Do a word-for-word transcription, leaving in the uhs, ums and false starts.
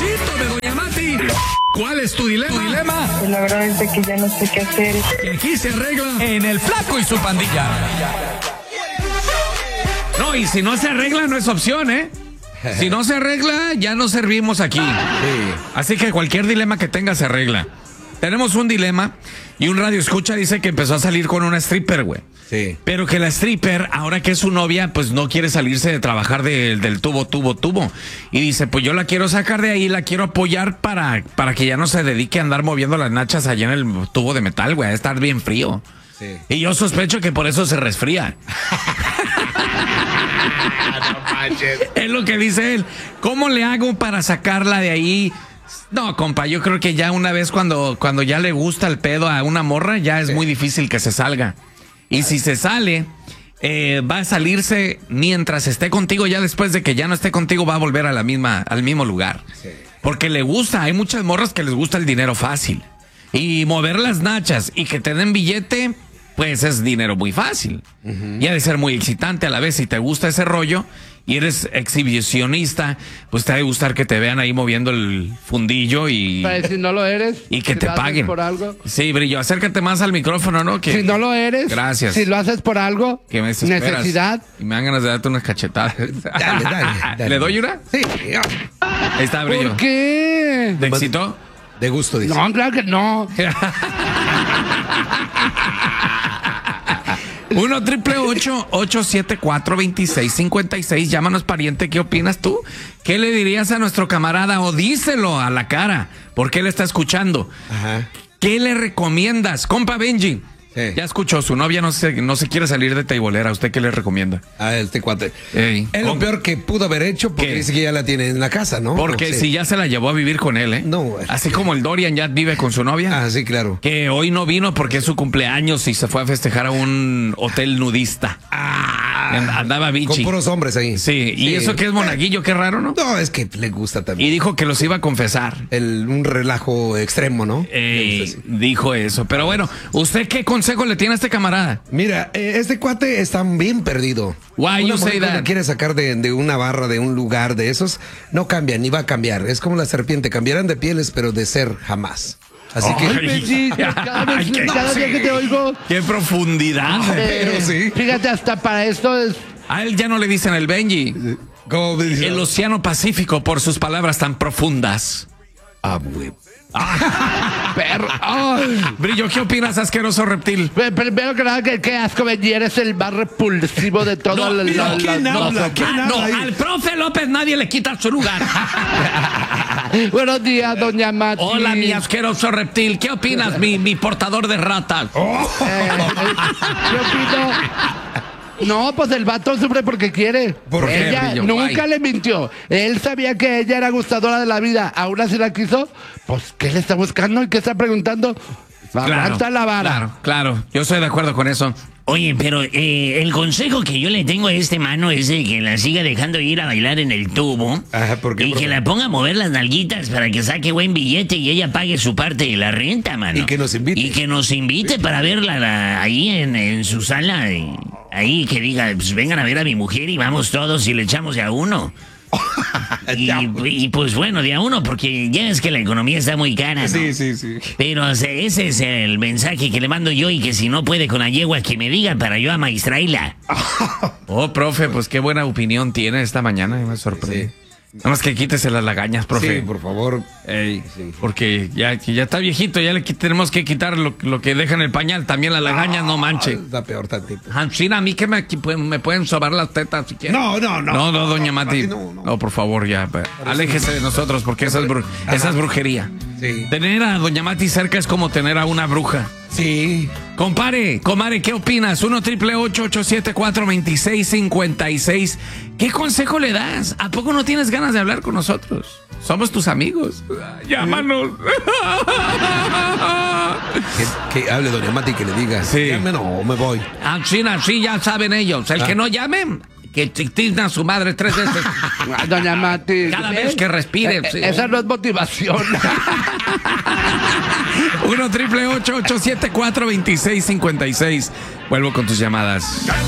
Chito de Doña Mati. ¿Cuál es tu dilema? ¿Tu dilema? La verdad es de que ya no sé qué hacer. Que aquí se arregla en El Flaco y su pandilla. No, y si no se arregla no es opción, ¿eh? Si no se arregla, ya no servimos aquí. Sí. Así que cualquier dilema que tenga se arregla. Tenemos un dilema y un radio escucha dice que empezó a salir con una stripper, güey. Sí. Pero que la stripper, ahora que es su novia, pues no quiere salirse de trabajar de, del tubo, tubo, tubo. Y dice, pues yo la quiero sacar de ahí, la quiero apoyar para, para que ya no se dedique a andar moviendo las nachas allá en el tubo de metal, güey, a estar bien frío. Sí. Y yo sospecho que por eso se resfría. No manches. Es lo que dice él. ¿Cómo le hago para sacarla de ahí? No, compa, yo creo que ya una vez cuando, cuando ya le gusta el pedo a una morra, ya es sí. muy difícil que se salga. Y si se sale, eh, va a salirse mientras esté contigo, ya después de que ya no esté contigo va a volver a la misma, al mismo lugar. Sí. Porque le gusta, hay muchas morras que les gusta el dinero fácil. Y mover las nachas y que te den billete, pues es dinero muy fácil. Uh-huh. Y ha de ser muy excitante a la vez si te gusta ese rollo y eres exhibicionista, pues te ha de gustar que te vean ahí moviendo el fundillo y... Pero si no lo eres... Y que si te lo paguen. Por algo. Sí, Brillo, acércate más al micrófono, ¿no? Que... Si no lo eres... Gracias. Si lo haces por algo... Que me desesperas. Necesidad. Y me dan ganas de darte unas cachetadas. Dale, dale, dale. ¿Le doy una? Sí. Ahí está, Brillo. ¿Por qué? ¿Te excitó? De gusto, dice. No, claro que no. uno triple ocho, ocho siete cuatro, dos seis cinco seis. Llámanos, pariente. ¿Qué opinas tú? ¿Qué le dirías a nuestro camarada? O díselo a la cara, porque él está escuchando. Ajá. ¿Qué le recomiendas? Compa Benji. Sí. Ya escuchó, su novia no se, no se quiere salir de teibolera. ¿Usted qué le recomienda? A este cuate. Ey, es lo peor que pudo haber hecho porque ¿Qué? dice que ya la tiene en la casa, ¿no? Porque no sé. si ya se la llevó a vivir con él, ¿eh? No. Así como el Dorian ya vive con su novia. Ah, sí, claro. Que hoy no vino porque es su cumpleaños y se fue a festejar a un hotel nudista. Ah. Andaba bichi. Con puros hombres ahí. Sí, y sí. Eso que es monaguillo, qué raro, ¿no? No, es que le gusta también. Y dijo que los iba a confesar. El, un relajo extremo, ¿no? Ey, dijo eso. Pero bueno, ¿usted qué consejo le tiene a este camarada? Mira, eh, este cuate está bien perdido. Why you say that? Quiere sacar de, de una barra, de un lugar de esos, no cambia, ni va a cambiar. Es como la serpiente, cambiarán de pieles, pero de ser jamás. Así oh, que... Benji, cada vez, ay, cada sí. día que te oigo... ¡Qué profundidad! Eh, pero sí. Fíjate, hasta para esto es... A él ya no le dicen el Benji. ¿Cómo me dice? El Océano Pacífico por sus palabras tan profundas. Ah, güey. Ah, perro. Oh. Brillo, ¿qué opinas, asqueroso reptil? Primero que nada, que, que asco, Benji, eres el más repulsivo de todo. No, la, mira, la, ¿quién la, habla? la, ¿Quién No, habla ahí? al profe López nadie le quita su lugar. Buenos días, doña Mati. Hola, mi asqueroso reptil. ¿Qué opinas, mi, mi portador de ratas? Eh, eh, ¿Qué opino? No, pues el vato sufre porque quiere. ¿Por qué, ella Brillo? nunca Guay. le mintió. Él sabía que ella era gustadora de la vida. Aún así la quiso. Pues, ¿qué le está buscando y qué está preguntando? Aguanta la vara. Claro, claro. Yo estoy de acuerdo con eso. Oye, pero eh, el consejo que yo le tengo a este mano es de que la siga dejando ir a bailar en el tubo. Ajá, ¿por qué, y profe? que la ponga a mover las nalguitas para que saque buen billete y ella pague su parte de la renta, mano. Y que nos invite. Y que nos invite para verla la- ahí en, en su sala. y- ahí que diga, pues vengan a ver a mi mujer y vamos todos y le echamos de a uno. Y, y pues bueno, de a uno, porque ya es que la economía está muy cara, ¿no? Sí, sí, sí. Pero o sea, ese es el mensaje que le mando yo y que si no puede con la yegua que me diga para yo amaestrarla. Oh, profe, pues qué buena opinión tiene esta mañana. Me sorprende. Sí. Nada más que quítese las lagañas, profe. Sí, por favor. Ey, porque ya, ya está viejito, ya le quit- tenemos que quitar lo, lo que deja en el pañal. También las lagañas, no manche. Está peor tantito. Hansina, a mí que me, que pueden- me pueden sobar las tetas si quieren. No, no, no. No, no, doña Mati. No, no. No, por favor, ya. pa- Aléjese de nosotros porque esa es, bru- esa es brujería. Sí. Tener a doña Mati cerca es como tener a una bruja. Sí. Compare, comare, ¿qué opinas? uno triple ocho, ocho siete cuatro, dos seis cinco seis. ¿Qué consejo le das? ¿A poco no tienes ganas de hablar con nosotros? Somos tus amigos. Llámanos. Que, que hable doña Mati y que le diga. Sí. Llame, no, me voy. Ah, sí, sí, ya saben ellos. El Ah. que no llamen, que tigna a su madre tres veces. Doña Mati. Cada vez que respire. Eh, sí. Esa no es motivación. uno triple ocho, ocho siete cuatro, dos seis cinco seis. Vuelvo con tus llamadas.